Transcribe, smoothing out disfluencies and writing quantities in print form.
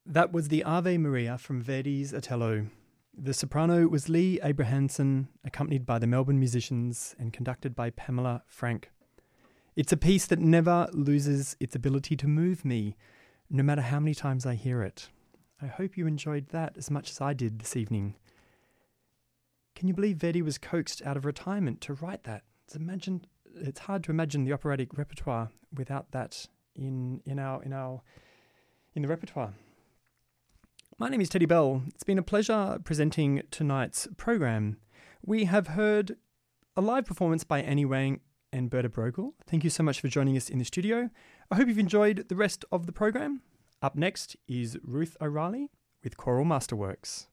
That was the Ave Maria from Verdi's Otello. The soprano was Lee Abrahamson, accompanied by the Melbourne musicians and conducted by Pamela Frank. It's a piece that never loses its ability to move me, no matter how many times I hear it. I hope you enjoyed that as much as I did this evening. Can you believe Verdi was coaxed out of retirement to write that? It's hard to imagine the operatic repertoire without that in the repertoire. My name is Teddy Bell. It's been a pleasure presenting tonight's program. We have heard a live performance by Annie Wang and Berta Brokel. Thank you so much for joining us in the studio. I hope you've enjoyed the rest of the program. Up next is Ruth O'Reilly with Choral Masterworks.